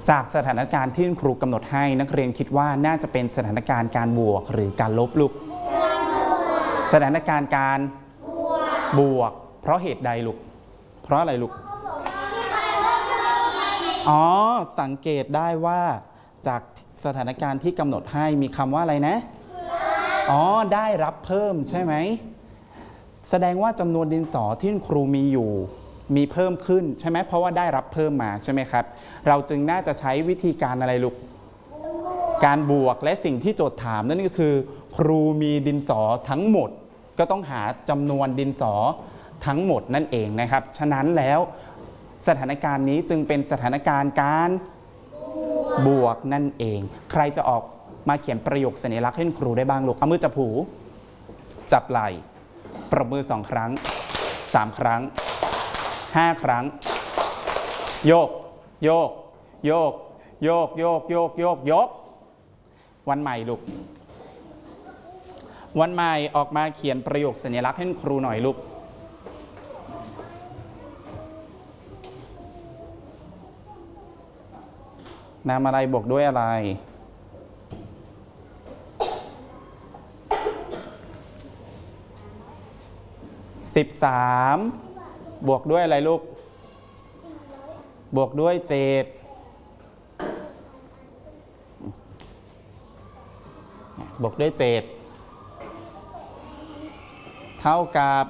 จากสถานการณ์ที่ครูกำหนดให้นักเรียนคิดว่าน่าจะเป็นสถานการณ์การบวกหรือการลบลูกสถานการณ์การบวกเพราะเหตุใดลูกเพราะอะไรลูกอ๋อสังเกตได้ว่าจากสถานการณ์ที่กำหนดให้มีคำว่าอะไรนะอ๋อได้รับเพิ่มใช่ไหมแสดงว่าจำนวนดินสอที่ครูมีอยู่มีเพิ่มขึ้นใช่ไหมเพราะว่าได้รับเพิ่มมาใช่ไหมครับเราจึงน่าจะใช้วิธีการอะไรลูกการบวกและสิ่งที่โจทย์ถามนั่นก็คือครูมีดินสอทั้งหมดก็ต้องหาจำนวนดินสอทั้งหมดนั่นเองนะครับฉะนั้นแล้วสถานการณ์นี้จึงเป็นสถานการณ์การบวกนั่นเองใครจะออกมาเขียนประโยคสัญลักษณ์ให้ครูได้บ้างลูกเอามือจับหูจับไหล่ปรบมือ2 ครั้ง3 ครั้ง5 ครั้งโยกโยกโยกโยกโยกโยกโยกยกวันใหม่ลูกวันใหม่ออกมาเขียนประโยคสัญลักษณ์ให้ครูหน่อยลูกนามอะไรบวกด้วยอะไร13บวกด้วยอะไรลูกบวกด้วย7บวกด้วย7เท่ากับ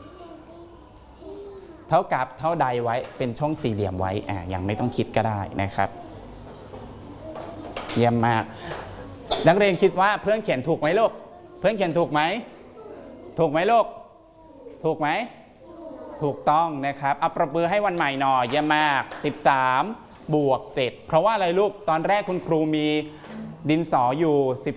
เท่าใดไว้เป็นช่องสี่เหลี่ยมไว้ยังไม่ต้องคิดก็ได้นะครับเยี่ยมมากนักเรียนคิดว่าเพื่อนเขียนถูกไหมลูกเพื่อนเขียนถูกไหมถูกไหมลูกถูกไหมถูกต้องนะครับเอาประมือให้วันใหม่หน่อยเยี่ยมมาก13บวก7เพราะว่าอะไรลูกตอนแรกคุณครูมีดินสออยู่